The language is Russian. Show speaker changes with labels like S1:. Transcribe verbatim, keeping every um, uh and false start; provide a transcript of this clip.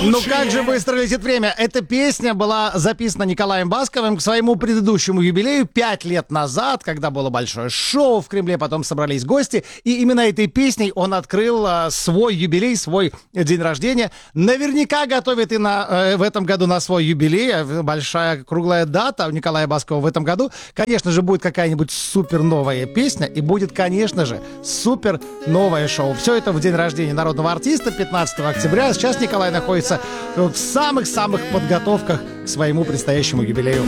S1: Ну как же быстро летит время. Эта песня была записана Николаем Басковым к своему предыдущему юбилею пять лет назад, когда было большое шоу в Кремле, потом собрались гости, и именно этой песней он открыл а, свой юбилей, свой день рождения. Наверняка готовит и на, э, в этом году на свой юбилей. Большая круглая дата у Николая Баскова в этом году. Конечно же, будет какая-нибудь супер новая песня, и будет, конечно же, супер новое шоу. Все это в день рождения народного артиста, пятнадцатого октября. Сейчас Николай находится в самых-самых подготовках к своему предстоящему юбилею.